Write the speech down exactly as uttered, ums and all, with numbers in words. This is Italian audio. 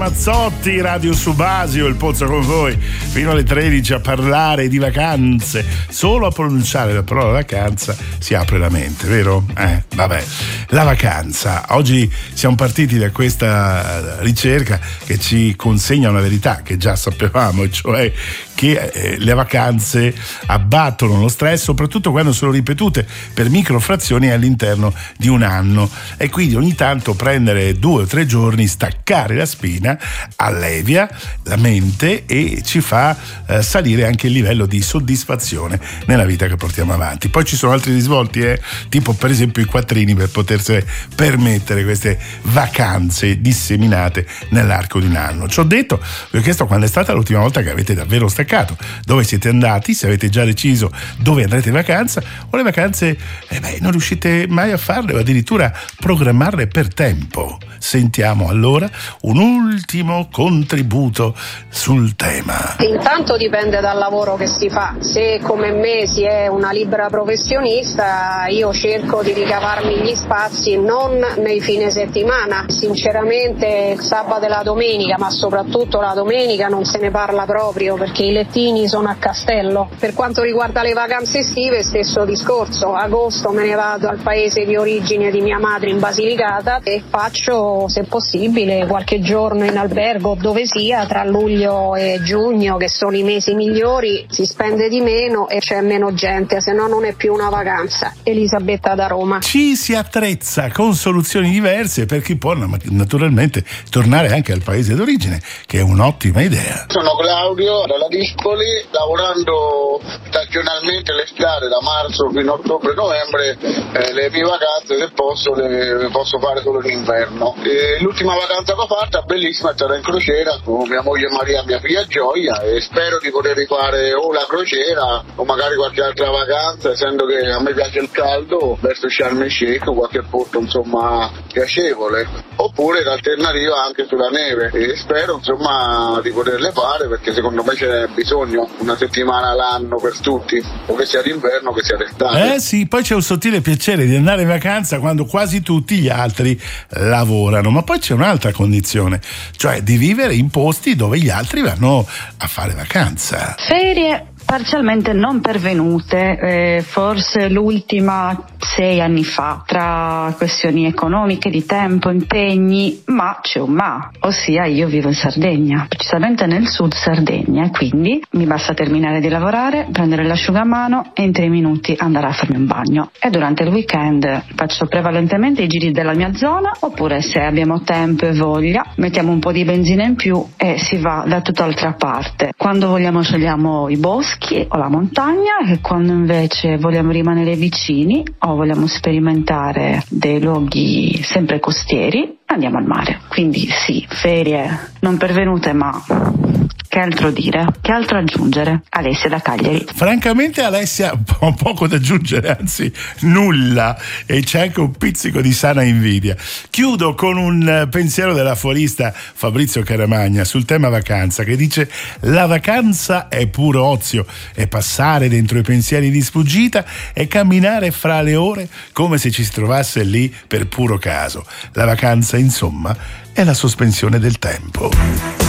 Mazzotti, Radio Subasio, il Pozzo con voi fino alle tredici a parlare di vacanze. Solo a pronunciare la parola vacanza si apre la mente, vero? Eh, vabbè, la vacanza. Oggi siamo partiti da questa ricerca che ci consegna una verità che già sapevamo, cioè che eh, le vacanze abbattono lo stress, soprattutto quando sono ripetute per microfrazioni all'interno di un anno, e quindi ogni tanto prendere due o tre giorni, staccare la spina, allevia la mente e ci fa eh, salire anche il livello di soddisfazione nella vita che portiamo avanti. Poi ci sono altri risvolti, eh, tipo per esempio i quattrini per potersi permettere queste vacanze disseminate nell'arco di un anno. Ci ho detto, vi ho chiesto quando è stata l'ultima volta che avete davvero staccato, dove siete andati, se avete già deciso dove andrete in vacanza, o le vacanze eh beh, non riuscite mai a farle o addirittura programmarle per tempo. Sentiamo allora un ultimo contributo sul tema. Intanto dipende dal lavoro che si fa. Se come me si è una libera professionista, io cerco di ricavarmi gli spazi non nei fine settimana. Sinceramente il sabato e la domenica, ma soprattutto la domenica, non se ne parla proprio perché i lettini sono a castello. Per quanto riguarda le vacanze estive, stesso discorso. Agosto me ne vado al paese di origine di mia madre in Basilicata e faccio, se possibile, qualche giorno in albergo, dove sia. Tra luglio e giugno, che sono i mesi migliori, si spende di meno e c'è meno gente, se no non è più una vacanza. Elisabetta da Roma. Ci si attrezza con soluzioni diverse per chi può naturalmente tornare anche al paese d'origine, che è un'ottima idea. Sono Claudio dalla Dispoli, lavorando stagionalmente l'estate da marzo fino a ottobre-novembre, eh, le mie vacanze, se posso, le posso fare solo in inverno. E l'ultima vacanza che ho fatta, bellissima, è stata in crociera con mia moglie Maria e mia figlia Gioia, e spero di poter rifare o la crociera o magari qualche altra vacanza, essendo che a me piace il caldo, verso Sharm el Sheikh o qualche porto insomma piacevole, oppure l'alternativa anche sulla neve, e spero insomma di poterle fare, perché secondo me c'è bisogno una settimana l'anno per tutti, o che sia d'inverno che sia d'estate. Eh sì, poi c'è un sottile piacere di andare in vacanza quando quasi tutti gli altri lavorano, ma poi c'è un'altra condizione, cioè di vivere in posti dove gli altri vanno a fare vacanza. Ferie parzialmente non pervenute, eh, forse l'ultima sei anni fa, tra questioni economiche, di tempo, impegni, ma c'è un ma, ossia io vivo in Sardegna, precisamente nel sud Sardegna, e quindi mi basta terminare di lavorare, prendere l'asciugamano e in tre minuti andare a farmi un bagno. E durante il weekend faccio prevalentemente i giri della mia zona, oppure se abbiamo tempo e voglia mettiamo un po' di benzina in più e si va da tutt'altra parte. Quando vogliamo scegliamo i boschi o la montagna, e quando invece vogliamo rimanere vicini o vogliamo sperimentare dei luoghi sempre costieri, andiamo al mare. Quindi sì, ferie non pervenute, ma che altro dire? Che altro aggiungere? Alessia da Cagliari. Francamente Alessia ho poco da aggiungere, anzi nulla, e c'è anche un pizzico di sana invidia. Chiudo con un pensiero dell'aforista Fabrizio Caramagna sul tema vacanza, che dice: la vacanza è puro ozio, è passare dentro i pensieri di sfuggita e camminare fra le ore come se ci si trovasse lì per puro caso. La vacanza, insomma, è la sospensione del tempo.